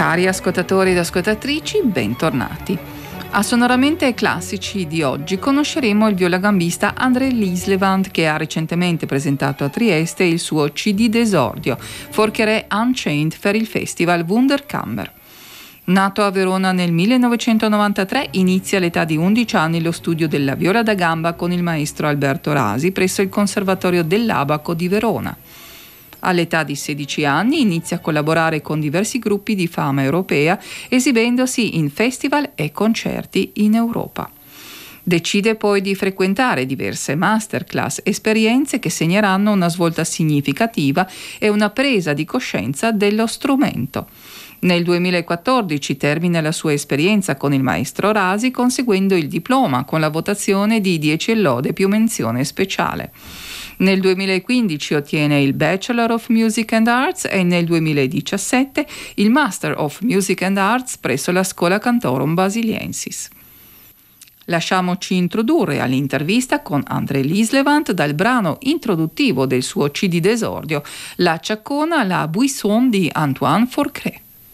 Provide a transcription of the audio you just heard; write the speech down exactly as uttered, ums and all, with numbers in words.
Cari ascoltatori ed ascoltatrici, bentornati. A Sonoramente Classici di oggi conosceremo il violagambista André Lislevand, che ha recentemente presentato a Trieste il suo C D d'esordio, Forcheré Unchained, per il festival Wunderkammer. Nato a Verona nel millenovecentonovantatré, inizia all'età di undici anni lo studio della viola da gamba con il maestro Alberto Rasi presso il Conservatorio dell'Abaco di Verona. All'età di sedici anni inizia a collaborare con diversi gruppi di fama europea, esibendosi in festival e concerti in Europa. Decide poi di frequentare diverse masterclass, esperienze che segneranno una svolta significativa e una presa di coscienza dello strumento. Nel duemilaquattordici termina la sua esperienza con il maestro Rasi, conseguendo il diploma con la votazione di dieci lode più menzione speciale. Nel duemilaquindici ottiene il Bachelor of Music and Arts e nel duemiladiciassette il Master of Music and Arts presso la Schola Cantorum Basiliensis. Lasciamoci introdurre all'intervista con André Lislevand dal brano introduttivo del suo C D d'esordio, La Ciaccona, la Buisson di Antoine Forcret.